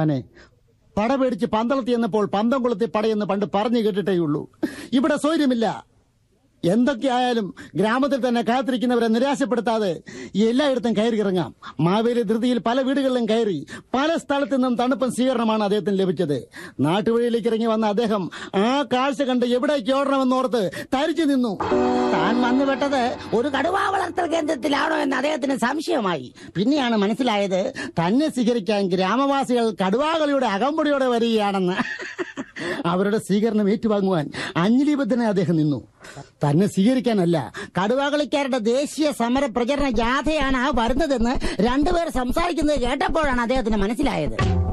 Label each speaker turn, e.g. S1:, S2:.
S1: ഭഗവാനെ, പട പേടിച്ച് പന്തളത്തി എന്നപ്പോൾ പന്തം കൊളുത്തി പടയെന്ന് പണ്ട് പറഞ്ഞു കേട്ടിട്ടേയുള്ളൂ. ഇവിടെ സ്വൈര്യമില്ല. എന്തൊക്കെയായാലും ഗ്രാമത്തിൽ തന്നെ കാത്തിരിക്കുന്നവരെ നിരാശപ്പെടുത്താതെ എല്ലായിടത്തും കയറി ഇറങ്ങാം. മാവേലി ധൃതിയിൽ പല വീടുകളിലും കയറി പല സ്ഥലത്തു നിന്നും തണുപ്പൻ സ്വീകരണമാണ് അദ്ദേഹത്തിന് ലഭിച്ചത്. നാട്ടുവഴിയിലേക്ക് ഇറങ്ങി വന്ന അദ്ദേഹം ആ കാഴ്ച കണ്ട് എവിടേക്ക് ഓടണമെന്നോർത്ത് തരിച്ചു നിന്നു.
S2: താൻ വന്നുപെട്ടത് ഒരു കടുവാ വളർത്തൽ കേന്ദ്രത്തിലാണോ എന്ന് അദ്ദേഹത്തിന് സംശയമായി. പിന്നെയാണ് മനസ്സിലായത് തന്നെ സ്വീകരിക്കാൻ ഗ്രാമവാസികൾ കടുവാകളിയുടെ അകമ്പടിയോടെ വരികയാണെന്ന്.
S1: അവരുടെ സ്വീകരണം ഏറ്റുവാങ്ങുവാൻ അഞ്ജലിബദ്ധനായി അദ്ദേഹം നിന്നു. തന്നെ സ്വീകരിക്കാനല്ല,
S2: കടുവാകളിക്കാരുടെ ദേശീയ സമര പ്രചരണ ജാഥയാണ് ആ വരുന്നതെന്ന് രണ്ടുപേർ സംസാരിക്കുന്നത് കേട്ടപ്പോഴാണ് അദ്ദേഹത്തിന് മനസ്സിലായത്.